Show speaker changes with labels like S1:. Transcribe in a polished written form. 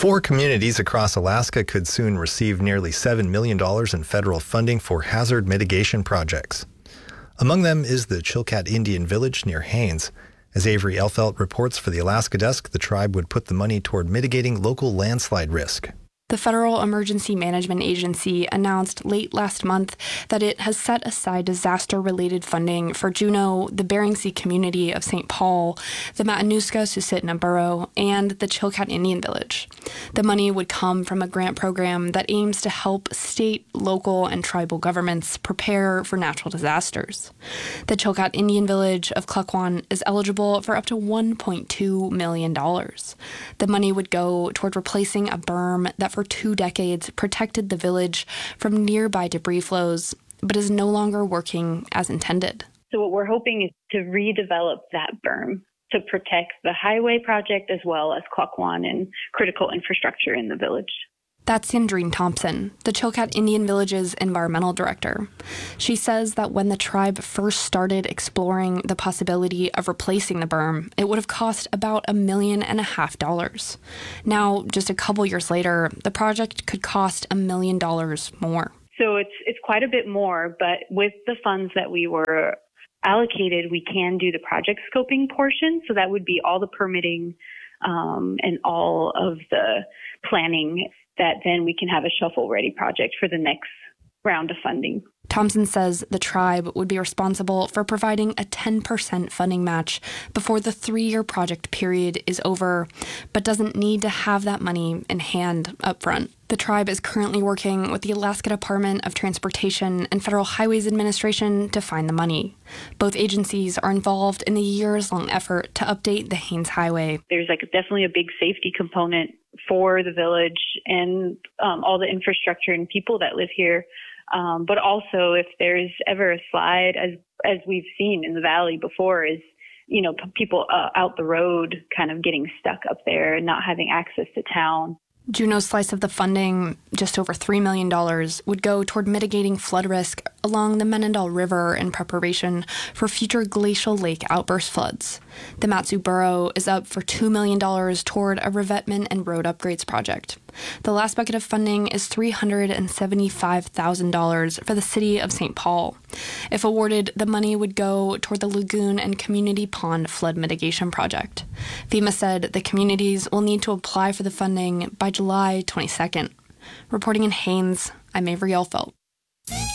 S1: 4 communities across Alaska could soon receive nearly $7 million in federal funding for hazard mitigation projects. Among them is the Chilkat Indian Village near Haines. As Avery Elfelt reports for the Alaska Desk, the tribe would put the money toward mitigating local landslide risk.
S2: The Federal Emergency Management Agency announced late last month that it has set aside disaster-related funding for Juneau, the Bering Sea community of St. Paul, the Matanuska-Susitna Borough, and the Chilkat Indian Village. The money would come from a grant program that aims to help state, local, and tribal governments prepare for natural disasters. The Chilkat Indian Village of Klukwan is eligible for up to $1.2 million. The money would go toward replacing a berm that for 2 decades protected the village from nearby debris flows, but is no longer working as intended.
S3: So what we're hoping is to redevelop that berm to protect the highway project as well as Klukwan and critical infrastructure in the village.
S2: That's Sandrine Thompson, the Chilkat Indian Village's environmental director. She says that when the tribe first started exploring the possibility of replacing the berm, it would have cost about $1.5 million. Now, just a couple years later, the project could cost $1 million more.
S3: So it's quite a bit more, but with the funds that we were allocated, we can do the project scoping portion. So that would be all the permitting and all of the planning that then we can have a shovel-ready project for the next round of funding.
S2: Thompson says the tribe would be responsible for providing a 10% funding match before the 3-year project period is over, but doesn't need to have that money in hand up front. The tribe is currently working with the Alaska Department of Transportation and Federal Highways Administration to find the money. Both agencies are involved in the years-long effort to update the Haines Highway.
S3: There's definitely a big safety component for the village and all the infrastructure and people that live here. But also, if there's ever a slide, as we've seen in the valley before, is people out the road kind of getting stuck up there and not having access to town.
S2: Juneau's slice of the funding, just over $3 million, would go toward mitigating flood risk along the Menindal River in preparation for future glacial lake outburst floods. The Matsu Borough is up for $2 million toward a revetment and road upgrades project. The last bucket of funding is $375,000 for the city of St. Paul. If awarded, the money would go toward the Lagoon and Community Pond flood mitigation project. FEMA said the communities will need to apply for the funding by July 22nd. Reporting in Haines, I'm Avery Elfelt.